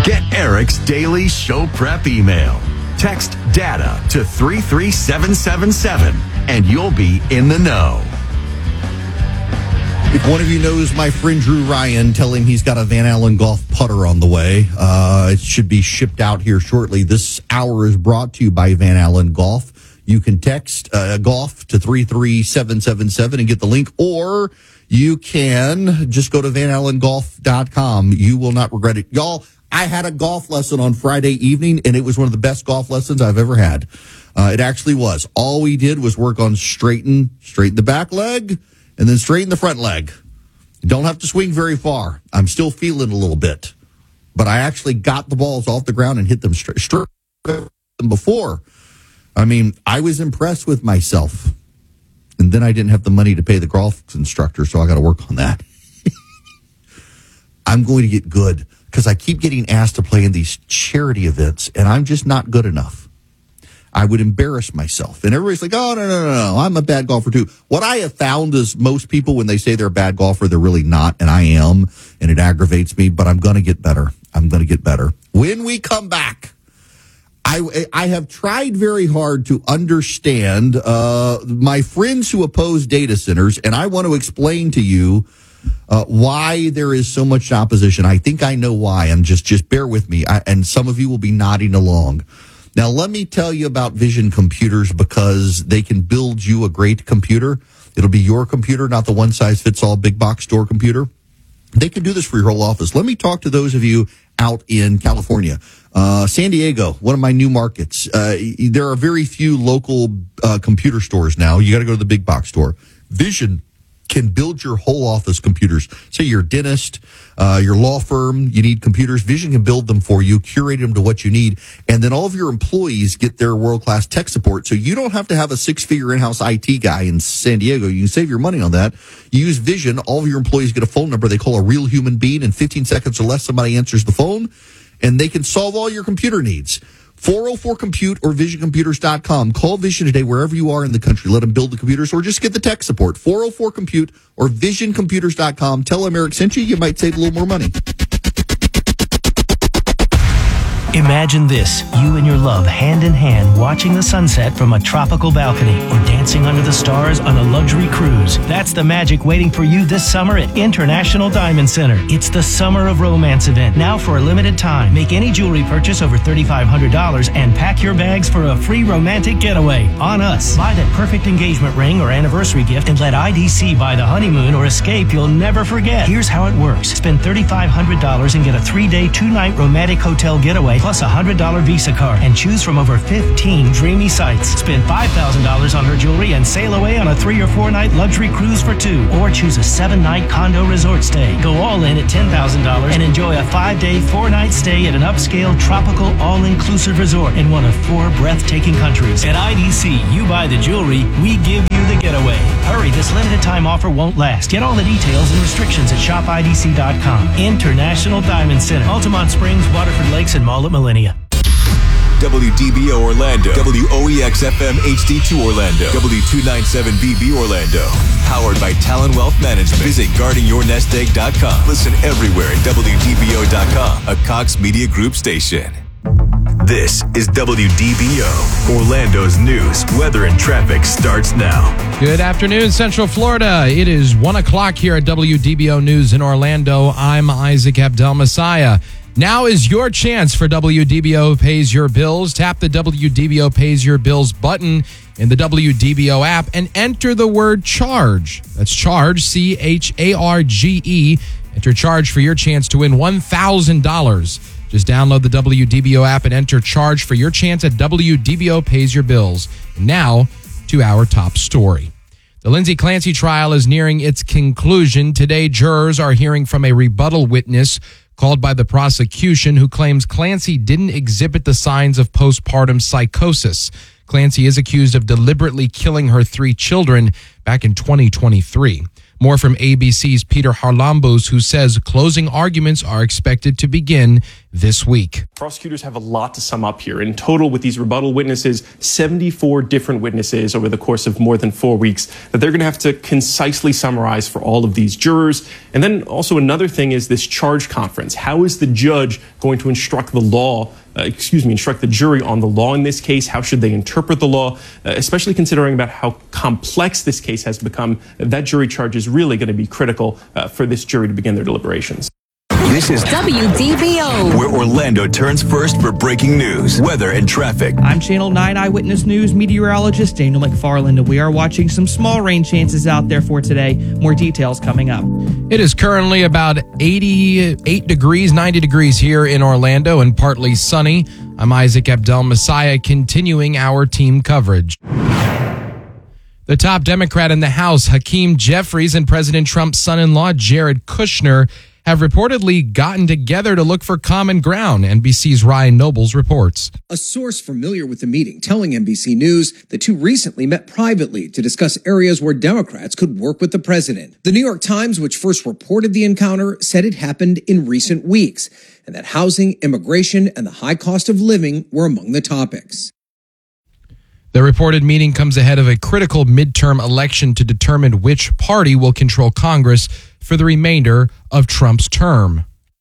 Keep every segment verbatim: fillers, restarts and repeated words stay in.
Get Eric's daily show prep email. Text DATA to three three seven seven seven and you'll be in the know. If one of you knows my friend Drew Ryan, tell him he's got a Van Allen golf putter on the way. Uh, it should be shipped out here shortly. This hour is brought to you by Van Allen Golf. You can text uh, golf to three three seven seven seven and get the link, or you can just go to van allen golf dot com. You will not regret it. Y'all, I had a golf lesson on Friday evening, and it was one of the best golf lessons I've ever had. Uh, it actually was. All we did was work on straighten, straighten the back leg, and then straighten the front leg. You don't have to swing very far. I'm still feeling a little bit. But I actually got the balls off the ground and hit them straight, straight than before. I mean, I was impressed with myself. And then I didn't have the money to pay the golf instructor, so I got to work on that. I'm going to get good because I keep getting asked to play in these charity events, and I'm just not good enough. I would embarrass myself. And everybody's like, oh, no, no, no, no, I'm a bad golfer too. What I have found is most people, when they say they're a bad golfer, they're really not, and I am, and it aggravates me, but I'm going to get better. I'm going to get better. When we come back, I, I have tried very hard to understand uh, my friends who oppose data centers, and I want to explain to you uh, why there is so much opposition. I think I know why, and just, just bear with me, I, and some of you will be nodding along. Now, let me tell you about Vision Computers, because they can build you a great computer. It'll be your computer, not the one-size-fits-all big box store computer. They can do this for your whole office. Let me talk to those of you out in California. Uh, San Diego, one of my new markets. Uh, there are very few local uh, computer stores now. You got to go to the big box store. Vision can build your whole office computers. Say you're a dentist, uh, your law firm, you need computers. Vision can build them for you, curate them to what you need, and then all of your employees get their world-class tech support. So you don't have to have a six-figure in-house I T guy in San Diego. You can save your money on that. You use Vision. All of your employees get a phone number they call a real human being. In fifteen seconds or less, somebody answers the phone, and they can solve all your computer needs. four oh four compute or vision computers dot com. Call Vision today wherever you are in the country. Let them build the computers, or just get the tech support. four oh four compute or vision computers dot com. Tell them Eric sent you. You might save a little more money. Imagine this, you and your love hand in hand watching the sunset from a tropical balcony or dancing under the stars on a luxury cruise. That's the magic waiting for you this summer at International Diamond Center. It's the Summer of Romance event, now for a limited time. Make any jewelry purchase over three thousand five hundred dollars and pack your bags for a free romantic getaway on us. Buy that perfect engagement ring or anniversary gift and let I D C buy the honeymoon or escape you'll never forget. Here's how it works. Spend three thousand five hundred dollars and get a three-day, two-night romantic hotel getaway plus a one hundred dollars Visa card and choose from over fifteen dreamy sites. Spend five thousand dollars on her jewelry and sail away on a three or four night luxury cruise for two, or choose a seven night condo resort stay. Go all in at ten thousand dollars and enjoy a five day, four night stay at an upscale tropical all-inclusive resort in one of four breathtaking countries. At I D C, you buy the jewelry, we give you the getaway. Hurry, this limited time offer won't last. Get all the details and restrictions at shop I D C dot com. International Diamond Center, Altamont Springs, Waterford Lakes, and Mall at Millennia. W D B O Orlando, W O E X F M H D two Orlando, W two ninety-seven B B Orlando. Powered by Talon Wealth Management. Visit guarding your nest egg dot com. Listen everywhere at W D B O dot com, a Cox Media Group station. This is W D B O. Orlando's news, weather, and traffic starts now. Good afternoon, Central Florida. It is one o'clock here at W D B O News in Orlando. I'm Isaac Abdel-Messiah. Now is your chance for W D B O Pays Your Bills. Tap the W D B O Pays Your Bills button in the W D B O app and enter the word CHARGE. That's CHARGE, C H A R G E. Enter CHARGE for your chance to win one thousand dollars. Just download the W D B O app and enter CHARGE for your chance at W D B O Pays Your Bills. And now to our top story. The Lindsay Clancy trial is nearing its conclusion. Today, jurors are hearing from a rebuttal witness called by the prosecution who claims Clancy didn't exhibit the signs of postpartum psychosis. Clancy is accused of deliberately killing her three children back in twenty twenty-three. More from A B C's Peter Harlambos, who says closing arguments are expected to begin this week. Prosecutors have a lot to sum up here. In total, with these rebuttal witnesses, seventy-four different witnesses over the course of more than four weeks that they're going to have to concisely summarize for all of these jurors. And then also another thing is this charge conference. How is the judge going to instruct the law, uh, excuse me, instruct the jury on the law in this case? How should they interpret the law, uh, especially considering about how complex this case has become? That jury charge is really going to be critical uh, for this jury to begin their deliberations. This is W D B O, where Orlando turns first for breaking news, weather, and traffic. I'm Channel nine Eyewitness News meteorologist Daniel McFarland, and we are watching some small rain chances out there for today. More details coming up. It is currently about eighty-eight degrees, ninety degrees here in Orlando and partly sunny. I'm Isaac Abdel Messiah, continuing our team coverage. The top Democrat in the House, Hakeem Jeffries, and President Trump's son-in-law, Jared Kushner, have reportedly gotten together to look for common ground, N B C's Ryan Nobles reports. A source familiar with the meeting telling N B C News the two recently met privately to discuss areas where Democrats could work with the president. The New York Times, which first reported the encounter, said it happened in recent weeks, and that housing, immigration, and the high cost of living were among the topics. The reported meeting comes ahead of a critical midterm election to determine which party will control Congress for the remainder of Trump's term.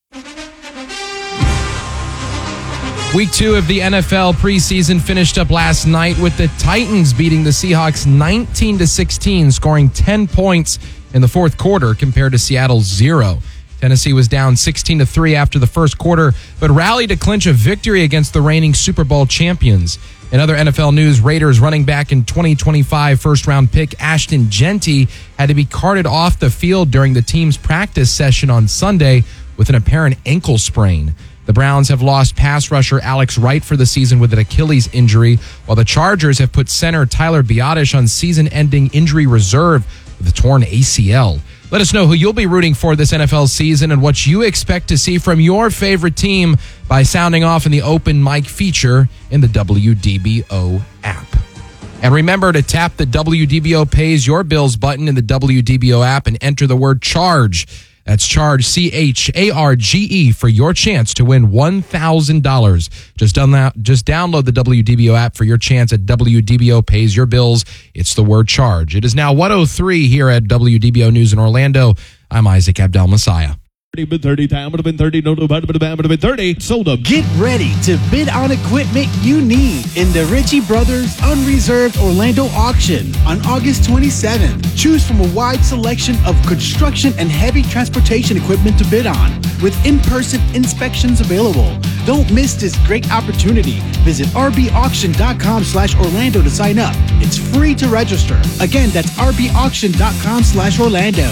Week two of the N F L preseason finished up last night with the Titans beating the Seahawks nineteen to sixteen, scoring ten points in the fourth quarter compared to Seattle's zero. Tennessee was down sixteen to three after the first quarter, but rallied to clinch a victory against the reigning Super Bowl champions. In other N F L news, Raiders running back in twenty twenty-five first-round pick Ashton Genty had to be carted off the field during the team's practice session on Sunday with an apparent ankle sprain. The Browns have lost pass rusher Alex Wright for the season with an Achilles injury, while the Chargers have put center Tyler Biadasz on season-ending injury reserve with a torn A C L. Let us know who you'll be rooting for this N F L season and what you expect to see from your favorite team by sounding off in the open mic feature in the W D B O app. And remember to tap the W D B O Pays Your Bills button in the W D B O app and enter the word CHARGE. That's CHARGE, C H A R G E, for your chance to win one thousand dollars. Just, download, just download the W D B O app for your chance at W D B O Pays Your Bills. It's the word CHARGE. It is now one oh three here at W D B O News in Orlando. I'm Isaac Abdel Messiah. thirty time would have been thirty, no, no, would have been thirty. Sold up. Get ready to bid on equipment you need in the Ritchie Brothers Unreserved Orlando Auction on August twenty-seventh. Choose from a wide selection of construction and heavy transportation equipment to bid on, with in-person inspections available. Don't miss this great opportunity. Visit rbauction.com slash Orlando to sign up. It's free to register. Again, that's rbauction.com slash Orlando.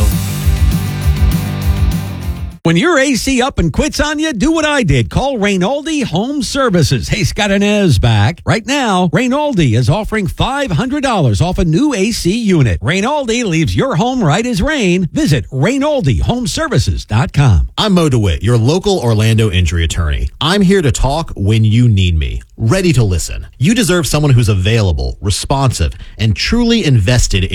When your A C up and quits on you, do what I did. Call Rainaldi Home Services. Hey, Scott Inez back. Right now, Rainaldi is offering five hundred dollars off a new A C unit. Rainaldi leaves your home right as rain. Visit Rainaldi Home Services dot com. I'm Mo DeWitt, your local Orlando injury attorney. I'm here to talk when you need me. Ready to listen. You deserve someone who's available, responsive, and truly invested in